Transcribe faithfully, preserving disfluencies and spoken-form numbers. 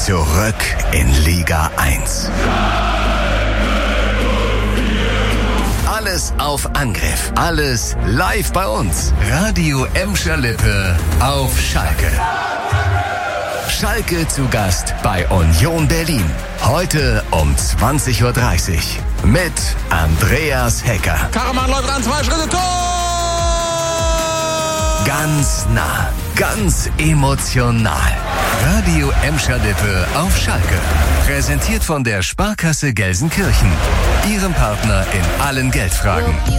Zurück in Liga eins. Alles auf Angriff. Alles live bei uns. Radio Emscher Lippe auf Schalke. Schalke zu Gast bei Union Berlin. Heute um zwanzig Uhr dreißig mit Andreas Hecker. Karaman läuft an, zwei Schritte, Tor! Ganz nah, ganz emotional. Radio Emscher Lippe auf Schalke. Präsentiert von der Sparkasse Gelsenkirchen. Ihrem Partner in allen Geldfragen.